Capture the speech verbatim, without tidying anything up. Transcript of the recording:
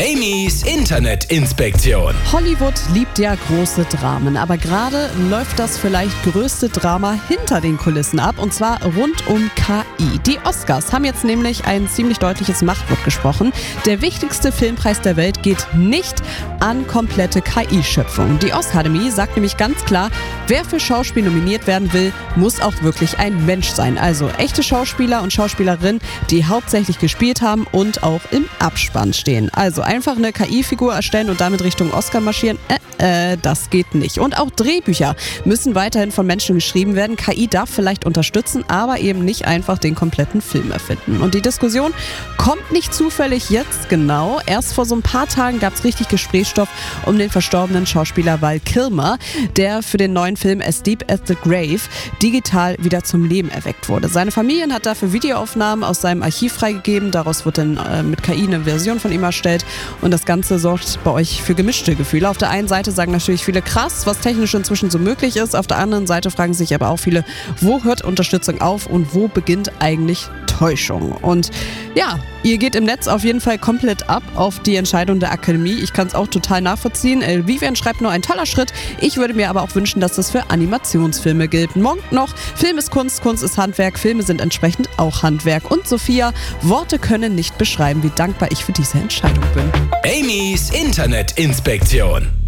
Amy's Internetinspektion. Hollywood liebt ja große Dramen, aber gerade läuft das vielleicht größte Drama hinter den Kulissen ab, und zwar rund um K I. Die Oscars haben jetzt nämlich ein ziemlich deutliches Machtwort gesprochen. Der wichtigste Filmpreis der Welt geht nicht an komplette K I-Schöpfung. Die Oscar-Akademie sagt nämlich ganz klar, wer für Schauspiel nominiert werden will, muss auch wirklich ein Mensch sein. Also echte Schauspieler und Schauspielerinnen, die hauptsächlich gespielt haben und auch im Abspann stehen. Also einfach eine K I-Figur erstellen und damit Richtung Oscar marschieren, äh, äh, das geht nicht. Und auch Drehbücher müssen weiterhin von Menschen geschrieben werden. K I darf vielleicht unterstützen, aber eben nicht einfach den kompletten Film erfinden. Und die Diskussion kommt nicht zufällig jetzt genau. Erst vor so ein paar Tagen gab es richtig Gesprächsstoff um den verstorbenen Schauspieler Val Kilmer, der für den neuen Film As Deep as the Grave digital wieder zum Leben erweckt wurde. Seine Familie hat dafür Videoaufnahmen aus seinem Archiv freigegeben. Daraus wird dann äh, mit K I eine Version von ihm erstellt. Und das Ganze sorgt bei euch für gemischte Gefühle. Auf der einen Seite sagen natürlich viele krass, was technisch inzwischen so möglich ist. Auf der anderen Seite fragen sich aber auch viele, wo hört Unterstützung auf und wo beginnt eigentlich Täuschung? Und ja, ihr geht im Netz auf jeden Fall komplett ab auf die Entscheidung der Akademie. Ich kann es auch total nachvollziehen. El Vivian schreibt nur ein toller Schritt. Ich würde mir aber auch wünschen, dass das für Animationsfilme gilt. Monk noch, Film ist Kunst, Kunst ist Handwerk, Filme sind entsprechend auch Handwerk. Und Sophia, Worte können nicht beschreiben, wie dankbar ich für diese Entscheidung bin. Amy's Internetinspektion.